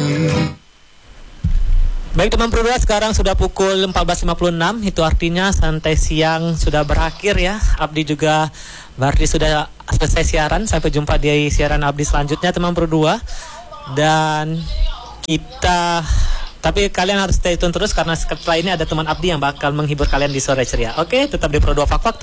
Baik teman Pro 2, sekarang sudah pukul 14.56. Itu artinya santai siang sudah berakhir ya. Abdi juga berarti sudah selesai siaran. Sampai jumpa di siaran Abdi selanjutnya teman Pro 2. Dan kita, tapi kalian harus stay tune terus karena setelah ini ada teman Abdi yang bakal menghibur kalian di sore ceria. Oke, tetap di Pro 2 Fak Fak.